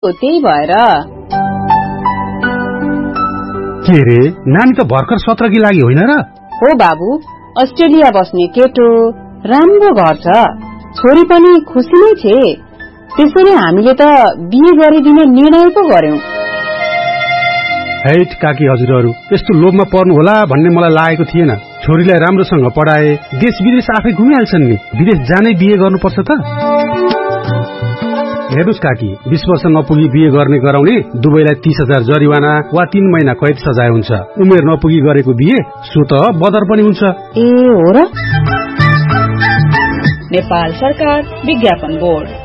त्यही भएर। के रे, नानी त भर्खर 17 की लागि होइन र? हो बाबु, अस्ट्रेलिया बस्ने केटो, राम्रो घर छ, छोरी पनि खुसी नै छे। त्यसैले हामीले त बिहे गरिदिने निर्णय पो गर्यौं। हैट काकी हजुरहरू, यस्तो लोभमा पर्नु होला भन्ने मलाई लागेको थिएन। छोरीलाई राम्रोसँग पढाए, देश विदेश आफै घुमिहाल्छन् नि। विदेश जानै बिहे गर्नुपर्छ त? हेर्नुस् काकी, 20 वर्ष नपुगी बिहे गर्ने गराउने दुवैलाई 30,000 जरिवाना वा 3 महिना कैद सजाय हुन्छ। उमेर नपुगी गरेको बिहे सो त बदर पनि हुन्छ। ए हो र? नेपाल सरकार विज्ञापन बोर्ड।